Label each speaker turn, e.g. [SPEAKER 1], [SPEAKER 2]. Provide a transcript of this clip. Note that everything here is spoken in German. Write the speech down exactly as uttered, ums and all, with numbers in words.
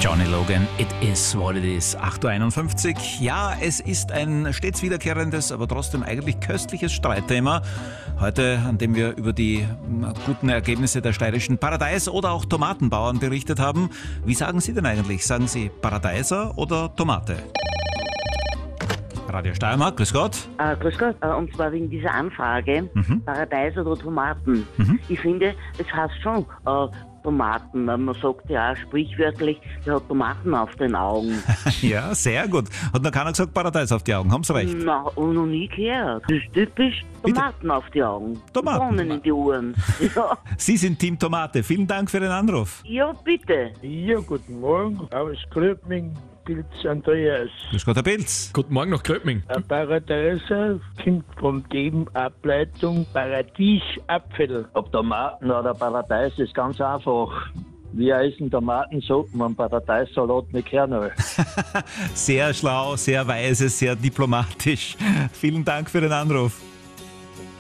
[SPEAKER 1] Johnny Logan, It Is What It Is, acht Uhr einundfünfzig. Ja, es ist ein stets wiederkehrendes, aber trotzdem eigentlich köstliches Streitthema. Heute, an dem wir über die guten Ergebnisse der steirischen Paradeis- oder auch Tomatenbauern berichtet haben. Wie sagen Sie denn eigentlich? Sagen Sie Paradeiser oder Tomate? Radio Steiermark, grüß Gott.
[SPEAKER 2] Äh, grüß Gott, äh, und zwar wegen dieser Anfrage,
[SPEAKER 1] Mhm.
[SPEAKER 2] Paradeis oder Tomaten.
[SPEAKER 1] Mhm.
[SPEAKER 2] Ich finde, es heißt schon äh, Tomaten. Man sagt ja auch sprichwörtlich, der hat Tomaten auf den Augen.
[SPEAKER 1] Ja, sehr gut. Hat noch keiner gesagt Paradeis auf die Augen, haben Sie recht.
[SPEAKER 2] Na, und noch nie gehört. Das ist typisch, Tomaten auf die Augen.
[SPEAKER 1] Tomaten.
[SPEAKER 2] Bohnen in die Ohren. Ja.
[SPEAKER 1] Sie sind Team Tomate. Vielen Dank für den Anruf.
[SPEAKER 2] Ja, bitte.
[SPEAKER 3] Ja, guten Morgen. Aus Gröbming, Pilz Andreas.
[SPEAKER 1] Grüß Gott, Herr Pilz.
[SPEAKER 4] Guten Morgen nach Gröbming.
[SPEAKER 3] Ein Paradeiser kommt vom dem Ableitung Paradiesapfel.
[SPEAKER 5] Ob Tomaten oder Paradeis ist ganz einfach. Wir essen Tomatensuppen und Paradeissalat mit Kernöl.
[SPEAKER 1] Sehr schlau, sehr weise, sehr diplomatisch. Vielen Dank für den Anruf.